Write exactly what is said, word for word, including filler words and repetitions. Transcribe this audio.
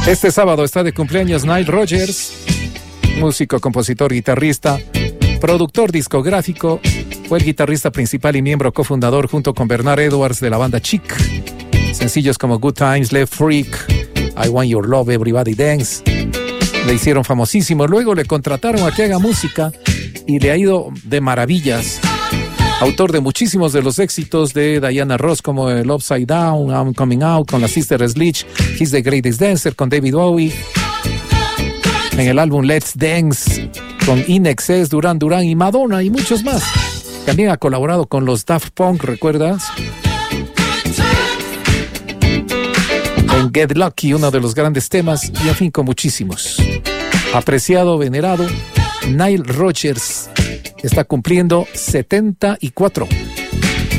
Este sábado está de cumpleaños Nile Rodgers, músico, compositor, guitarrista, productor discográfico. Fue el guitarrista principal y miembro cofundador junto con Bernard Edwards de la banda Chic. Sencillos como Good Times, Left Freak, I Want Your Love, Everybody Dance le hicieron famosísimo. Luego le contrataron a que haga música y le ha ido de maravillas. Autor de muchísimos de los éxitos de Diana Ross, como el Upside Down, I'm Coming Out, con la Sister Sledge, He's the Greatest Dancer, con David Bowie. En el álbum Let's Dance, con I N X S, Duran Duran y Madonna y muchos más. También ha colaborado con los Daft Punk, ¿recuerdas? En Get Lucky, uno de los grandes temas, y en fin, con muchísimos. Apreciado, venerado, Nile Rodgers está cumpliendo setenta y cuatro.